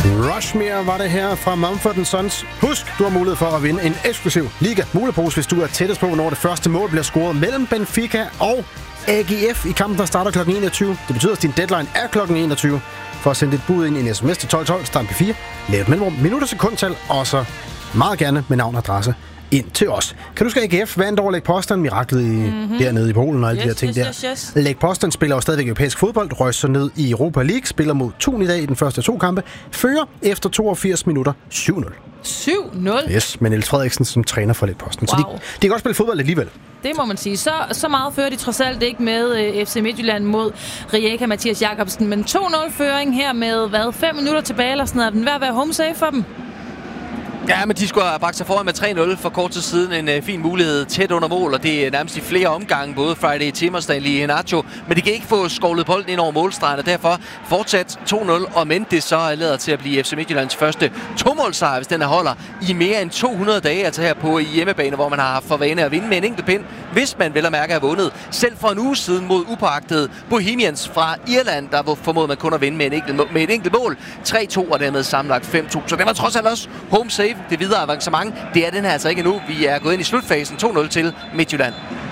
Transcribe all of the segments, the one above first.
Rushmere var det her fra Mumford & Sons. Husk, du har mulighed for at vinde en eksklusiv Liga-mulepose, hvis du er tættest på, hvornår det første mål bliver scoret mellem Benfica og AGF i kampen, der starter kl. 21. Det betyder, at din deadline er kl. 21. For at sende dit bud ind i en sms til 1212, start P4, lav et mellemrum, minutter, sekundtal, og så meget gerne med navn og adresse ind til os. Kan du huske AGF vandt over Lech Poznan, miraklet dernede i Polen og alle de her ting der. Lech Poznan spiller jo stadigvæk europæisk fodbold, røg så ned i Europa League, spiller mod Thun i dag i den første 2 kampe, fører efter 82 minutter 7-0. 7-0? Yes, med Niels Frederiksen som træner for Lech Poznan. Wow. Så de kan godt spille fodbold alligevel. Det må man sige. Så meget fører de trods alt ikke med FC Midtjylland mod Rijeka Mathias Jacobsen. Men 2-0-føring her med, 5 minutter tilbage eller sådan noget. Den ved at være home safe for dem. Ja, men de skulle have bragt sig foran med 3-0 for kort tid siden. En fin mulighed tæt under mål, og det er nærmest i flere omgange, både Friday Tim og Stanley Iheanacho. Men de kan ikke få skovlet bolden ind over målstregen, og derfor fortsat 2-0. Og men det så lader til at blive FC Midtjyllands første 2-målsejr, hvis den holder i mere end 200 dage. Altså her på hjemmebane, hvor man har haft for vane at vinde med en enkelt pind, hvis man vel at mærke har vundet. Selv for en uge siden mod upåagtede Bohemians fra Irland, der formåede man kun at vinde med et enkelt mål. 3-2 og dermed sammenlagt 5-2. Så det var trods alt også home save. Det videre avancement, det er den her altså ikke endnu. Vi er gået ind i slutfasen. 2-0 til Midtjylland.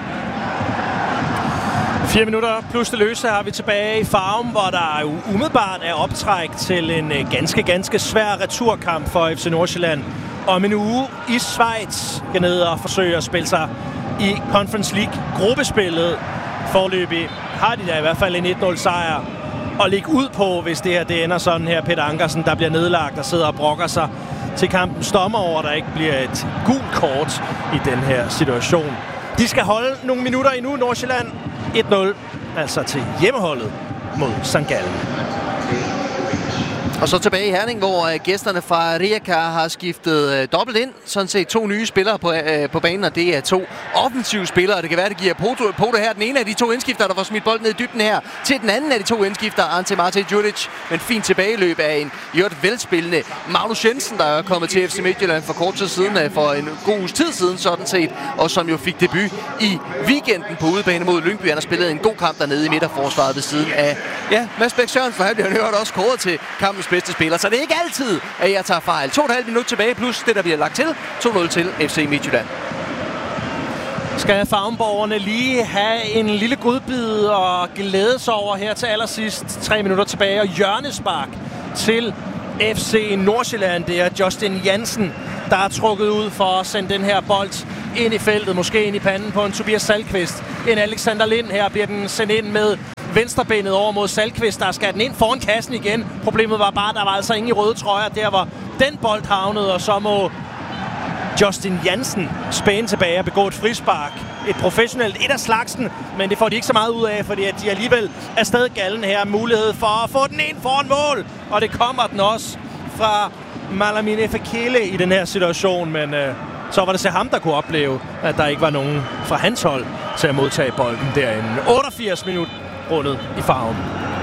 4 minutter plus det løse har vi tilbage i Farum, hvor der jo umiddelbart er optræk til en ganske svær returkamp for FC Nordsjælland. Om en uge i Schweiz kan ned og forsøge at spille sig i Conference League gruppespillet. Forløbig har de da i hvert fald en 1-0 sejr og ligge ud på, hvis det her det ender sådan her. Peter Ankersen, der bliver nedlagt og sidder og brokker sig til kampens dommer over, der ikke bliver et gult kort i den her situation. De skal holde nogle minutter endnu, Nordsjælland. 1-0, altså til hjemmeholdet mod St. Gallen. Og så tilbage i Herning, hvor gæsterne fra Rijeka har skiftet dobbelt ind. Sådan set 2 nye spillere på banen, og det er 2 offensive spillere. Det kan være, det giver Poto her. Den ene af de 2 indskifter, der får smidt bolden ned i dybden her. Til den anden af de 2 indskifter, Ante Mate Djuric. Men fint tilbageløb af en velspillende Magnus Jensen, der er kommet til FC Midtjylland for kort tid siden, for en god uges tid siden sådan set. Og som jo fik debut i weekenden på udebane mod Lyngby. Han har spillet en god kamp dernede i midterforsvaret ved siden af Mads Bæk Sørensen, for han bliver hørt også kåret til kampens bedste spiller. Så det er ikke altid, at jeg tager fejl. 2,5 minutter tilbage, plus det, der bliver lagt til. 2-0 til FC Midtjylland. Skal farmborgerne lige have en lille godbid og glæde sig over her til allersidst. 3 minutter tilbage, og hjørnespark til FC Nordsjælland. Det er Justin Jansen, der er trukket ud for at sende den her bold ind i feltet. Måske ind i panden på en Tobias Salkvist. En Alexander Lind her bliver den sendt ind med venstrebenet over mod Salkvist, der skal den ind foran kassen igen. Problemet var bare, at der var altså ingen i røde trøjer. Der var den bold havnet, og så må Justin Jansen spæne tilbage og begå et frispark. Et professionelt et af slagsen, men det får de ikke så meget ud af, fordi at de alligevel er stadig Gallen her. Mulighed for at få den ind foran mål, og det kommer den også fra Malamine Fekele i den her situation, men så var det så ham, der kunne opleve, at der ikke var nogen fra hans hold til at modtage bolden derinde. 88 minutter rundet i Farum.